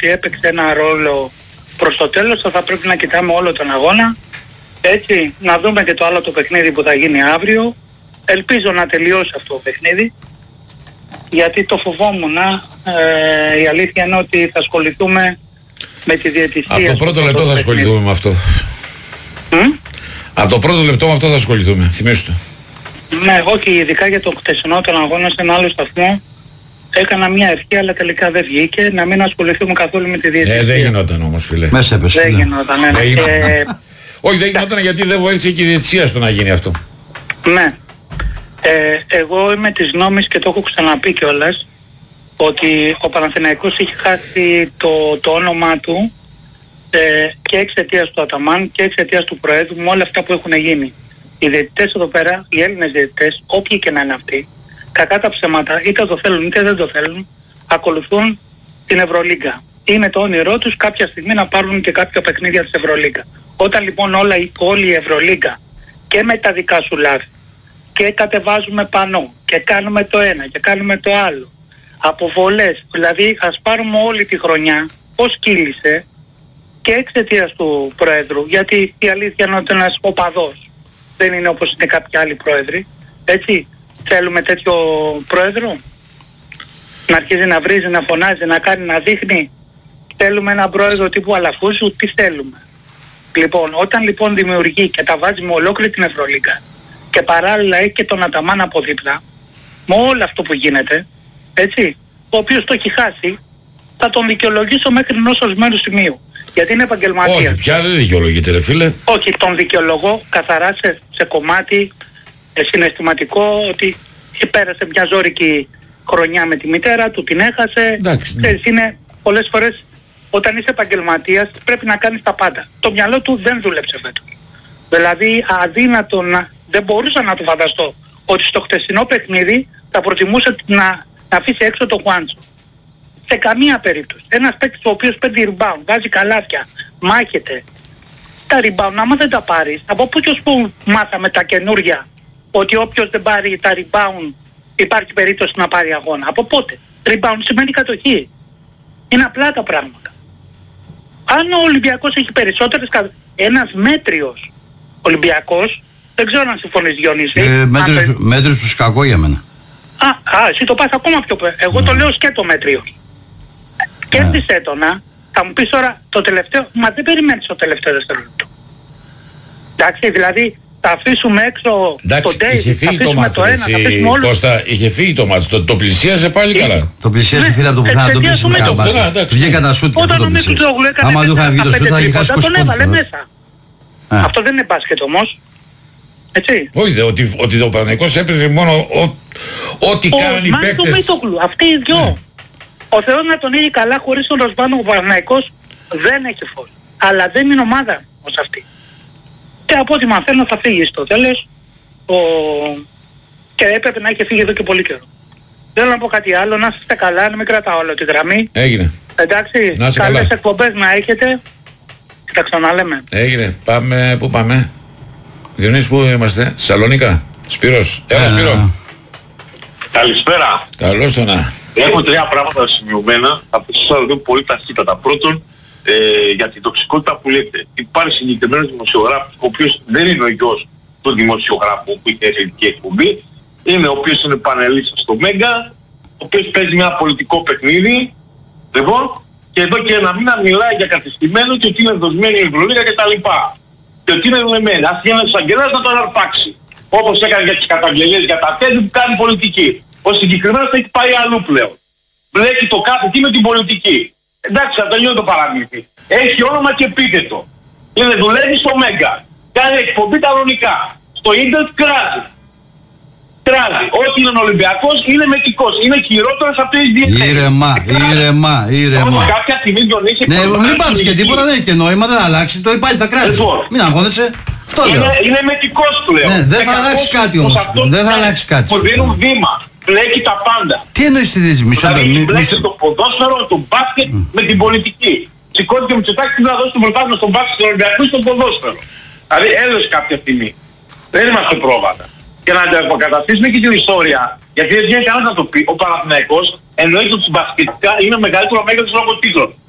ότι έπαιξε ένα ρόλο προς το τέλος, θα πρέπει να κοιτάμε όλο τον αγώνα. Έτσι, να δούμε και το άλλο το παιχνίδι που θα γίνει αύριο. Ελπίζω να τελειώσει αυτό το παιχνίδι, γιατί το φοβόμουν. Η αλήθεια είναι ότι θα ασχοληθούμε με τη διαιτησία. Από το πρώτο λεπτό θα ασχοληθούμε με αυτό. Από το πρώτο λεπτό με αυτό θα ασχοληθούμε. Θυμήσου το. Ναι, όχι, ειδικά για το χτεσινό τον αγώνα σε ένα άλλο σταθμό. Έκανα μια ευχή, αλλά τελικά δεν βγήκε. Να μην ασχοληθούμε καθόλου με τη διαιτησία. Δεν γινόταν όμως, φίλε. Μέσα έπεσε. Δεν γινόταν, ναι. Όχι, δεν γινόταν γιατί δεν βοήθησε και η διαιτησία στο να γίνει αυτό. Ναι. Εγώ είμαι της γνώμης και το έχω ξαναπεί κιόλας, ότι ο Παναθηναϊκός έχει χάσει το όνομά του και εξαιτίας του Αταμάν και εξαιτίας του Προέδρου, με όλα αυτά που έχουν γίνει. Οι διαιτητές εδώ πέρα, οι Έλληνες διαιτητές, όποιοι και να είναι αυτοί, κακά τα ψέματα, είτε το θέλουν είτε δεν το θέλουν, ακολουθούν την Ευρωλίγκα. Είναι το όνειρό τους κάποια στιγμή να πάρουν και κάποια παιχνίδια της Ευρωλίγκα. Όταν λοιπόν όλη η Ευρωλίγκα και με τα δικά σου λάθη και κατεβάζουμε πανό και κάνουμε το ένα και κάνουμε το άλλο, αποβολές, δηλαδή ας πάρουμε όλη τη χρονιά πώς κύλησε και εξαιτίας του Πρόεδρου, γιατί η αλήθεια είναι ότι ένας οπαδός δεν είναι όπως είναι κάποιοι άλλοι πρόεδροι, έτσι. Θέλουμε τέτοιο πρόεδρο να αρχίζει να βρίζει, να φωνάζει, να κάνει, να δείχνει? Θέλουμε έναν πρόεδρο τύπου Αλαφούζου? Τι θέλουμε? Λοιπόν, όταν λοιπόν δημιουργεί και τα βάζει με ολόκληρη την Ευρωλίγκα και παράλληλα έχει και τον Αταμάν από δίπλα, με όλο αυτό που γίνεται, έτσι, ο οποίος το έχει χάσει, θα τον δικαιολογήσω μέχρι ενός ορισμένου σημείου. Γιατί είναι επαγγελματίας. Όχι, πια δεν δικαιολογείται, ρε φίλε. Όχι, τον δικαιολογώ καθαρά σε κομμάτι συναισθηματικό, ότι πέρασε μια ζώρικη χρονιά με τη μητέρα του, την έχασε. Εντάξει, ναι. Είναι πολλές φορές όταν είσαι επαγγελματίας πρέπει να κάνεις τα πάντα. Το μυαλό του δεν δούλεψε φέτος. Δηλαδή αδύνατο δεν μπορούσα να του φανταστώ ότι στο χτεσινό παιχνίδι θα προτιμούσε να αφήσει έξω το Χουάντσο. Σε καμία περίπτωση. Ένας παίκτης ο οποίος παίρνει rebound, βάζει καλάθια, μάχεται. Τα rebound, άμα δεν τα πάρεις, από πού και ως πού μάθαμε τα καινούρια ότι όποιος δεν πάρει τα rebound υπάρχει περίπτωση να πάρει αγώνα? Από πότε? Rebound σημαίνει κατοχή. Είναι απλά τα πράγματα. Αν ο Ολυμπιακός έχει περισσότερες ένας μέτριος Ολυμπιακός, δεν ξέρω αν συμφωνείς, Διονύση. Μέτριος τους κακό για μένα. Εσύ το πας ακόμα πιο πέρα. Εγώ το λέω σκέτο μέτριος. Κέρδισε τον, θα μου πεις τώρα το τελευταίο, μα δεν περιμένεις το τελευταίο δευτερόλεπτο. Εντάξει, δηλαδή θα αφήσουμε έξω τον Ντέιβις, θα αφήσουμε το ένα, θα αφήσουμε όλους. Κώστα, είχε φύγει το μάτς, το πλησίασε πάλι καλά. Το πλησίασε φίλε από το πουθενά, το πλησίασε. Βγήκε ένα σούτ και αυτό το πλησίασε. Άμα του είχαν βγει το σούτ θα είχε χάσει 20 πόντους. Αυτό δεν είναι μπάσκετ όμως. Έτσι. Όχι, ότι ο Παναθηναϊκός έπαιζε μόνο ό,τι κάνουν οι παίκτες. Αυτοί οι δυο. Ο Θεός να τον είχε καλά, χωρίς τον Ροσβάνο, ο Παναθηναϊκός δεν έχει φως. Αλλά δεν είναι ομάδα ως αυτή. Και από ό,τι μαθαίνω θα φύγει στο τέλος και έπρεπε να είχε φύγει εδώ και πολύ καιρό. Θέλω να πω κάτι άλλο, να είστε καλά, να μην κρατάω όλο τη γραμμή. Έγινε. Εντάξει, καλές εκπομπές να έχετε και τα ξαναλέμε. Έγινε. Πάμε, πού πάμε? Διονύση, πού είμαστε? Σαλονίκα. Σπύρος. Έλα Σπύρο. Καλησπέρα. Καλώς το να. Έχω τρία πράγματα σημειωμένα, θα σας δω πολύ ταχύτατα. Πρώτον, για την τοξικότητα που λέτε. Υπάρχει συγκεκριμένος δημοσιογράφος, ο οποίος δεν είναι ο γιος του δημοσιογράφου που είχε ελληνική εκπομπή, είναι ο οποίος είναι πανελίστας στο Μέγκα, ο οποίος παίζει ένα πολιτικό παιχνίδι, λοιπόν, και εδώ και ένα μήνα μιλάει για κατεστημένο και ότι είναι δοσμένη η Ευρωλίγα κτλ. Και ότι είναι δεδομένη. Ας γίνει ένας εισαγγελέας να τον αρπάξει. Όπως έκανε για τις καταγγελίες για τα τέλη που κάνει πολιτική. Ο συγκεκριμένος θα έχει πάει αλλού πλέον. Μπλέκει το κάθε τι με την πολιτική. Εντάξει, θα τελειώνει το παραμύθι. Έχει όνομα και πείτε το. Είναι δουλεύει στο Μέγκα. Κάνει εκπομπή κανονικά. Στο ίντερνετ κράζει. Κράζει. Όχι είναι Ολυμπιακός, είναι μετικός. Είναι χειρότερος από τις διεθνές. Ήρεμα. Κάποια στιγμή Διονύση... Ναι, μην πάθεις και τίποτα, δεν έχει και νόημα, δεν αλλάξει. Το υπάρχει, θα κράζει. Μην αγχώνεσαι. Είναι μετικός πλέον. Ναι, δεν θα αλλάξει κάτι όμως. Δεν θα αλλάξει κάτι. Που δίνουν βήμα. Μπλέκει τα πάντα. Τι εννοείς τη δίση, μισό λεπτό. Δηλαδή μπλέκει το ποδόσφαιρο, το μπάσκετ με την πολιτική. Σηκώθηκε ο Μητσοτάκης να δώσει το πρωτάθλημα στον μπάσκετ, στον Ολυμπιακό, στον ποδόσφαιρο. Δηλαδή έλεος κάποια στιγμή. Δεν είμαστε πρόβατα. Και να αποκαταστήσουμε και την ιστορία, γιατί δεν βγαίνει κανένας να το πει, ο Παναθηναϊκός εννοείται ότι μπασκετικά είναι ο μεγαλύτερο μέγεθος λόγω τίτλων.